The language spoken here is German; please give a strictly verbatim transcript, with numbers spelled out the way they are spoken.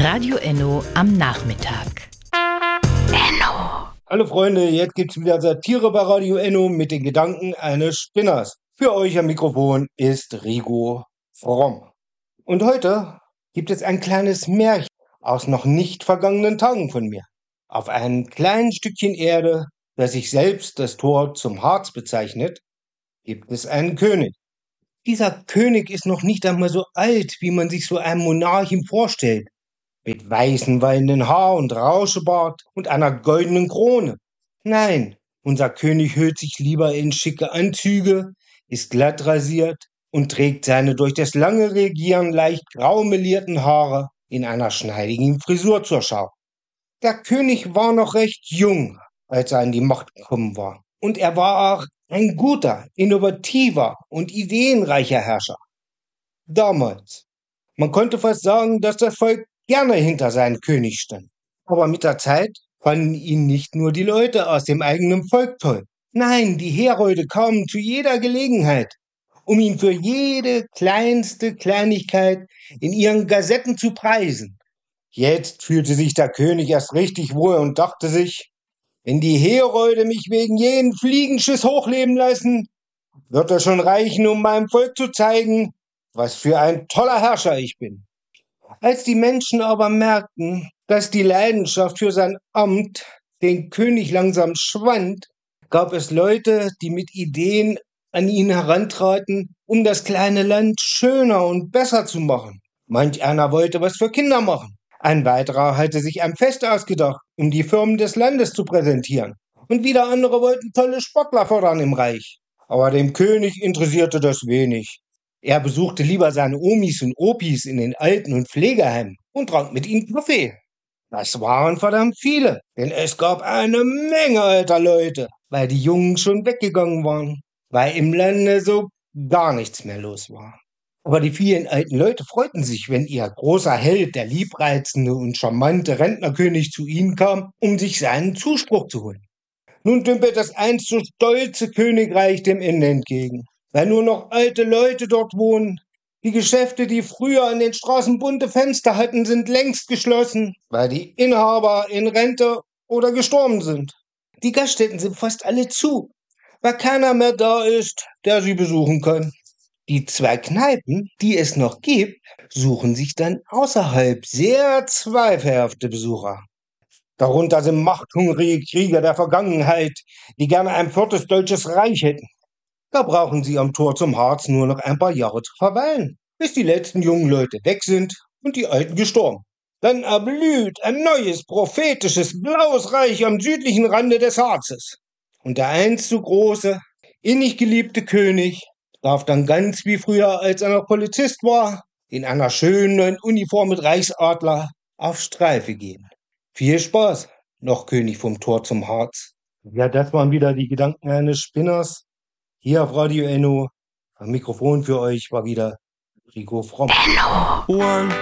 Radio Enno am Nachmittag. Enno. Hallo Freunde, jetzt gibt's wieder Satire bei Radio Enno mit den Gedanken eines Spinners. Für euch am Mikrofon ist Rigo Fromm. Und heute gibt es ein kleines Märchen aus noch nicht vergangenen Tagen von mir. Auf einem kleinen Stückchen Erde, das sich selbst das Tor zum Harz bezeichnet, gibt es einen König. Dieser König ist noch nicht einmal so alt, wie man sich so einen Monarchen vorstellt. Mit weißem wallenden Haar und Rauschebart und einer goldenen Krone. Nein, unser König hüllt sich lieber in schicke Anzüge, ist glatt rasiert und trägt seine durch das lange Regieren leicht grau melierten Haare in einer schneidigen Frisur zur Schau. Der König war noch recht jung, als er an die Macht gekommen war. Und er war auch ein guter, innovativer und ideenreicher Herrscher. Damals. Man konnte fast sagen, dass das Volk gerne hinter seinem König stand. Aber mit der Zeit fanden ihn nicht nur die Leute aus dem eigenen Volk toll. Nein, die Herolde kamen zu jeder Gelegenheit, um ihn für jede kleinste Kleinigkeit in ihren Gazetten zu preisen. Jetzt fühlte sich der König erst richtig wohl und dachte sich, wenn die Herolde mich wegen jeden Fliegenschiss hochleben lassen, wird es schon reichen, um meinem Volk zu zeigen, was für ein toller Herrscher ich bin. Als die Menschen aber merkten, dass die Leidenschaft für sein Amt den König langsam schwand, gab es Leute, die mit Ideen an ihn herantraten, um das kleine Land schöner und besser zu machen. Manch einer wollte was für Kinder machen. Ein weiterer hatte sich ein Fest ausgedacht, um die Firmen des Landes zu präsentieren. Und wieder andere wollten tolle Sportler fördern im Reich. Aber dem König interessierte das wenig. Er besuchte lieber seine Omis und Opis in den Alten- und Pflegeheimen und trank mit ihnen Kaffee. Das waren verdammt viele, denn es gab eine Menge alter Leute, weil die Jungen schon weggegangen waren, weil im Lande so gar nichts mehr los war. Aber die vielen alten Leute freuten sich, wenn ihr großer Held, der liebreizende und charmante Rentnerkönig zu ihnen kam, um sich seinen Zuspruch zu holen. Nun dümpelt das einst so stolze Königreich dem Ende entgegen, weil nur noch alte Leute dort wohnen. Die Geschäfte, die früher an den Straßen bunte Fenster hatten, sind längst geschlossen, weil die Inhaber in Rente oder gestorben sind. Die Gaststätten sind fast alle zu, weil keiner mehr da ist, der sie besuchen kann. Die zwei Kneipen, die es noch gibt, suchen sich dann außerhalb sehr zweifelhafte Besucher. Darunter sind machthungrige Krieger der Vergangenheit, die gerne ein viertes deutsches Reich hätten. Da brauchen sie am Tor zum Harz nur noch ein paar Jahre zu verweilen, bis die letzten jungen Leute weg sind und die Alten gestorben. Dann erblüht ein neues, prophetisches, blaues Reich am südlichen Rande des Harzes. Und der einst so große, innig geliebte König darf dann ganz wie früher, als er noch Polizist war, in einer schönen neuen Uniform mit Reichsadler auf Streife gehen. Viel Spaß, noch König vom Tor zum Harz. Ja, das waren wieder die Gedanken eines Spinners. Hier auf Radio Enno. Am Mikrofon für euch war wieder Rigo Fromm. Enno. One,